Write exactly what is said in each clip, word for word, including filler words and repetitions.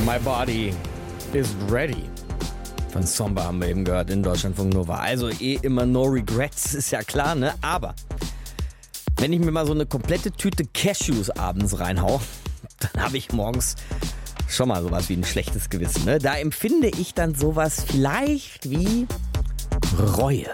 My Body is Ready. Von Somba haben wir eben gehört in Deutschlandfunk Nova. Also eh immer no regrets, ist ja klar, ne? Aber wenn ich mir mal so eine komplette Tüte Cashews abends reinhau, dann habe ich morgens schon mal sowas wie ein schlechtes Gewissen, ne? Da empfinde ich dann sowas vielleicht wie Reue.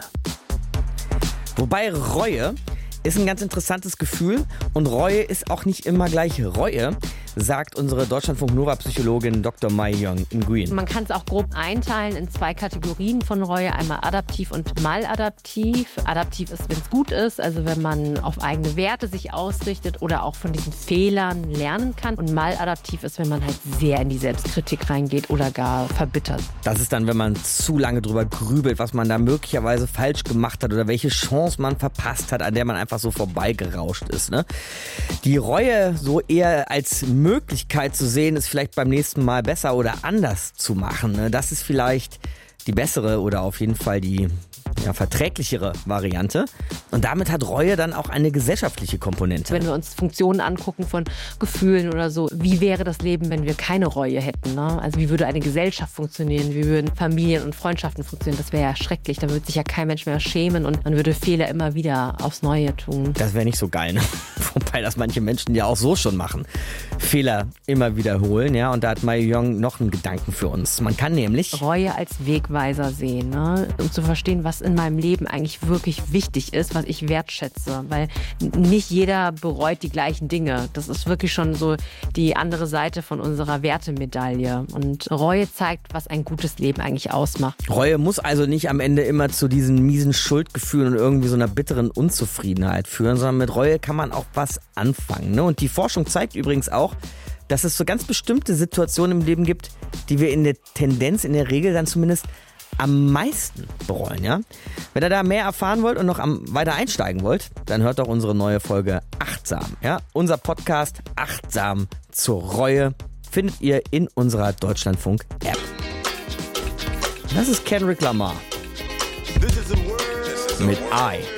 Wobei Reue ist ein ganz interessantes Gefühl und Reue ist auch nicht immer gleich Reue, sagt unsere Deutschlandfunk-Nova-Psychologin Doktor Mai-Young Nguyen. Man kann es auch grob einteilen in zwei Kategorien von Reue, einmal adaptiv und maladaptiv. Adaptiv ist, wenn es gut ist, also wenn man auf eigene Werte sich ausrichtet oder auch von diesen Fehlern lernen kann. Und maladaptiv ist, wenn man halt sehr in die Selbstkritik reingeht oder gar verbittert. Das ist dann, wenn man zu lange drüber grübelt, was man da möglicherweise falsch gemacht hat oder welche Chance man verpasst hat, an der man einfach so vorbeigerauscht ist, ne? Die Reue so eher als Möglichkeit zu sehen, es vielleicht beim nächsten Mal besser oder anders zu machen, ne? Das ist vielleicht die bessere oder auf jeden Fall die ja, verträglichere Variante. Und damit hat Reue dann auch eine gesellschaftliche Komponente. Wenn wir uns Funktionen angucken von Gefühlen oder so, wie wäre das Leben, wenn wir keine Reue hätten, ne? Also wie würde eine Gesellschaft funktionieren, wie würden Familien und Freundschaften funktionieren, das wäre ja schrecklich, da würde sich ja kein Mensch mehr schämen und man würde Fehler immer wieder aufs Neue tun. Das wäre nicht so geil, ne? Wobei das manche Menschen ja auch so schon machen. Fehler immer wiederholen, ja, und da hat Mai-Young noch einen Gedanken für uns. Man kann nämlich Reue als Wegweiser sehen, ne? Um zu verstehen, was in meinem Leben eigentlich wirklich wichtig ist, was ich wertschätze, weil nicht jeder bereut die gleichen Dinge. Das ist wirklich schon so die andere Seite von unserer Wertemedaille. Und Reue zeigt, was ein gutes Leben eigentlich ausmacht. Reue muss also nicht am Ende immer zu diesen miesen Schuldgefühlen und irgendwie so einer bitteren Unzufriedenheit führen, sondern mit Reue kann man auch was anfangen, ne? Und die Forschung zeigt übrigens auch, dass es so ganz bestimmte Situationen im Leben gibt, die wir in der Tendenz, in der Regel dann zumindest am meisten bereuen, ja? Wenn ihr da mehr erfahren wollt und noch am, weiter einsteigen wollt, dann hört doch unsere neue Folge Achtsam, ja? Unser Podcast Achtsam zur Reue findet ihr in unserer Deutschlandfunk-App. Das ist Kendrick Lamar mit I.